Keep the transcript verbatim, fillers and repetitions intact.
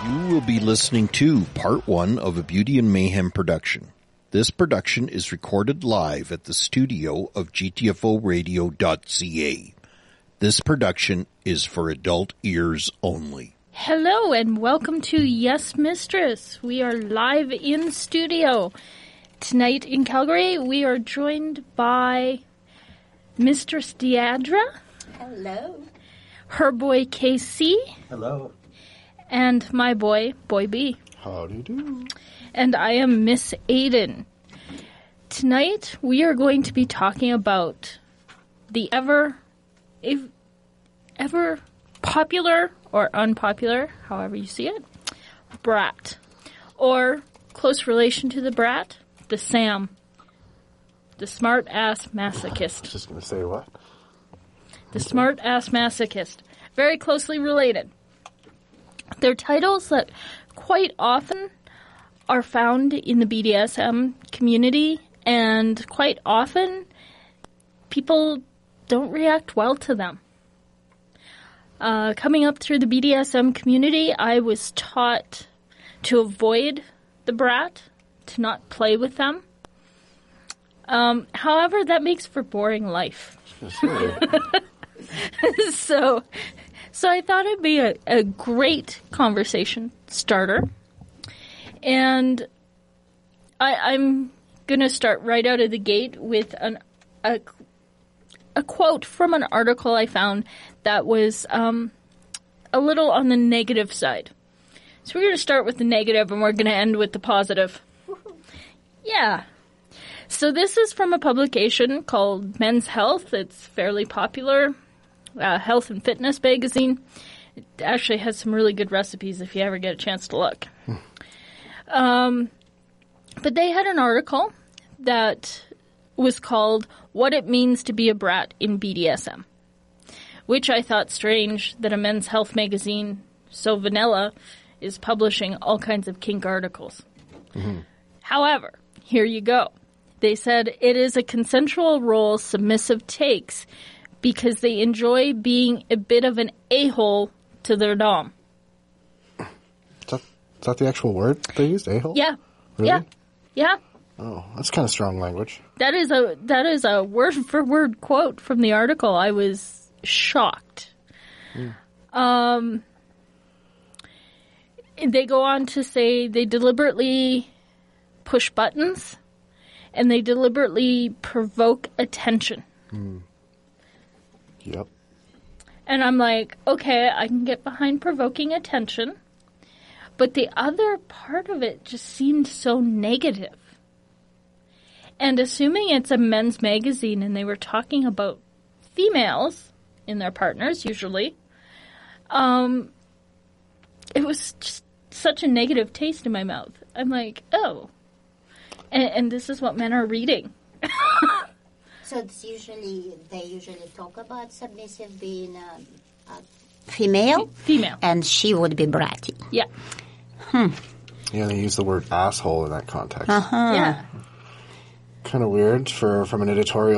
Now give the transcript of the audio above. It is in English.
You will be listening to part one of a Beauty and Mayhem production. This production is recorded live at the studio of G T F O radio dot C A. This production is for adult ears only. Hello and welcome to Yes Mistress. We are live in studio. Tonight in Calgary, we are joined by Mistress Deidre. Hello. Her boy K C. Hello. And my boy, Boy B. Howdy do. And I am Miss Aiden. Tonight, we are going to be talking about the ever, ever popular or unpopular, however you see it, brat. Or, close relation to the brat, the Sam. The smart-ass masochist. I was just going to say what? The smart-ass masochist. Very closely related. They're titles that quite often are found in the B D S M community, and quite often people don't react well to them. Uh, coming up through the B D S M community, I was taught to avoid the brat, to not play with them. Um, however, that makes for boring life. so... So I thought it'd be a, a great conversation starter. And I, I'm going to start right out of the gate with an, a, a quote from an article I found that was um, a little on the negative side. So we're going to start with the negative and we're going to end with the positive. Yeah. So this is from a publication called Men's Health. It's fairly popular. Uh, health and Fitness magazine. It actually has some really good recipes if you ever get a chance to look. Hmm. Um, but they had an article that was called What It Means to Be a Brat in B D S M, which I thought strange that a Men's Health magazine, so vanilla, is publishing all kinds of kink articles. Mm-hmm. However, here you go. They said it is a consensual role submissive takes because they enjoy being a bit of an a-hole to their dom. Is that, is that the actual word they used, a-hole? Yeah. Really? Yeah. Yeah. Oh, that's kind of strong language. That is a that is a word-for-word quote from the article. I was shocked. Mm. Um, they go on to say they deliberately push buttons and they deliberately provoke attention. Mm. Yep. And I'm like, okay, I can get behind provoking attention. But the other part of it just seemed so negative. And assuming it's a men's magazine and they were talking about females in their partners, usually, um, it was just such a negative taste in my mouth. I'm like, oh. And, and this is what men are reading. So it's usually, they usually talk about submissive being a, a female? Female. And she would be bratty. Yeah. Hmm. Yeah, they use the word asshole in that context. Uh-huh. Yeah. Kind of weird for from an editorial